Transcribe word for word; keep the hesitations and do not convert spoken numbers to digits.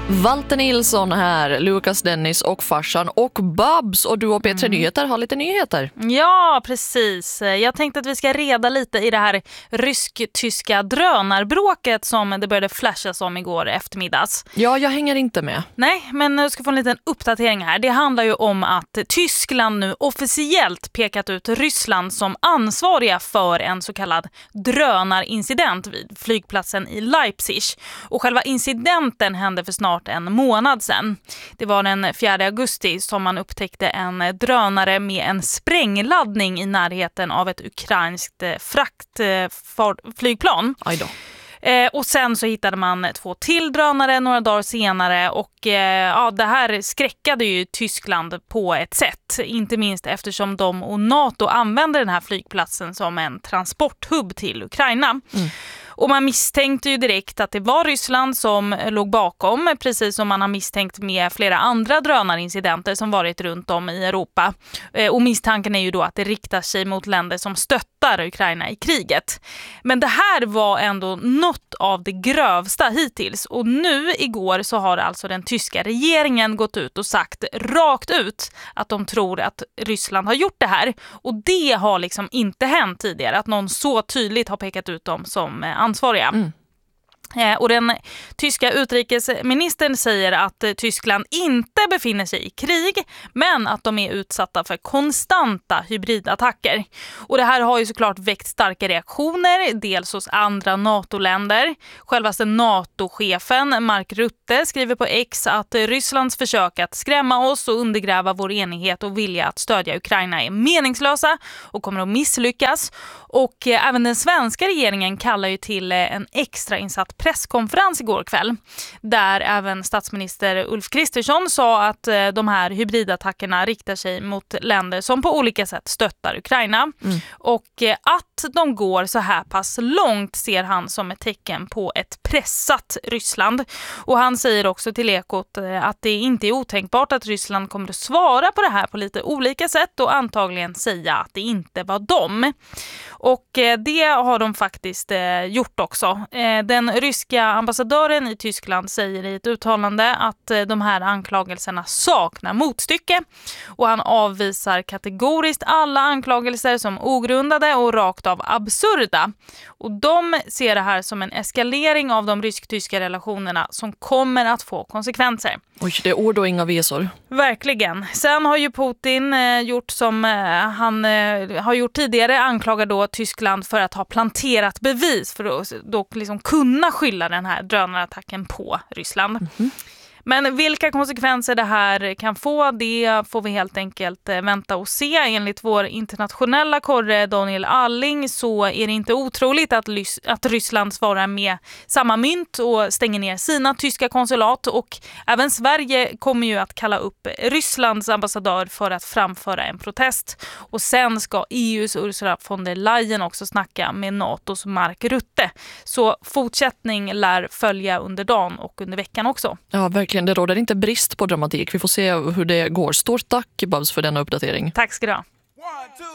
Walter Nilsson här, Lukas, Dennis och farsan och Babs, och du och P tre mm. Nyheter har lite nyheter. Ja, precis. Jag tänkte att vi ska reda lite i det här rysk-tyska drönarbråket som det började flashas om igår eftermiddags. Ja, jag hänger inte med. Nej, men jag ska få en liten uppdatering här. Det handlar ju om att Tyskland nu officiellt pekat ut Ryssland som ansvariga för en så kallad drönarincident vid flygplatsen i Leipzig. Och själva incidenten hände för snart en månad sedan. Det var den fjärde augusti som man upptäckte en drönare med en sprängladdning i närheten av ett ukrainskt fraktflygplan. Aj då. Eh, och sen så hittade man två till drönare några dagar senare och eh, ja, det här skräckade ju Tyskland på ett sätt. Inte minst eftersom de och NATO använder den här flygplatsen som en transporthubb till Ukraina. Mm. Och man misstänkte ju direkt att det var Ryssland som låg bakom, precis som man har misstänkt med flera andra drönarincidenter som varit runt om i Europa. Och misstanken är ju då att det riktar sig mot länder som stöttar Ukraina i kriget. Men det här var ändå något av det grövsta hittills. Och nu igår så har alltså den tyska regeringen gått ut och sagt rakt ut att de tror att Ryssland har gjort det här. Och det har liksom inte hänt tidigare, att någon så tydligt har pekat ut dem som ansvariga. Mm. Och den tyska utrikesministern säger att Tyskland inte befinner sig i krig, men att de är utsatta för konstanta hybridattacker. Och det här har ju såklart väckt starka reaktioner, dels hos andra NATO-länder. Självaste NATO-chefen Mark Rutte skriver på X att Rysslands försök att skrämma oss och undergräva vår enighet och vilja att stödja Ukraina är meningslösa och kommer att misslyckas. Och även den svenska regeringen kallar ju till en extrainsatt presskonferens igår kväll, där även statsminister Ulf Kristersson sa att de här hybridattackerna riktar sig mot länder som på olika sätt stöttar Ukraina. Mm. Och att de går så här pass långt ser han som ett tecken på ett pressat Ryssland. Och han säger också till Ekot att det inte är otänkbart att Ryssland kommer att svara på det här på lite olika sätt och antagligen säga att det inte var dem. Och det har de faktiskt gjort också. Den ryska ambassadören i Tyskland säger i ett uttalande att de här anklagelserna saknar motstycke. Och han avvisar kategoriskt alla anklagelser som ogrundade och rakt av absurda. Och de ser det här som en eskalering av de rysk-tyska relationerna som kommer att få konsekvenser. Oj, det är ord och inga visor. Verkligen. Sen har ju Putin eh, gjort som eh, han eh, har gjort tidigare, anklagar då Tyskland för att ha planterat bevis för att då liksom kunna skylla den här drönarattacken på Ryssland. Mm-hmm. Men vilka konsekvenser det här kan få, det får vi helt enkelt vänta och se. Enligt vår internationella korre Daniel Alling så är det inte otroligt att, Lys- att Ryssland svarar med samma mynt och stänger ner sina tyska konsulat. Och även Sverige kommer ju att kalla upp Rysslands ambassadör för att framföra en protest. Och sen ska E U:s Ursula von der Leyen också snacka med NATOs Mark Rutte. Så fortsättning lär följa under dagen och under veckan också. Ja, verkligen. Det råder inte brist på dramatik. Vi får se hur det går. Stort tack, Babs, för denna uppdatering. Tack ska du ha.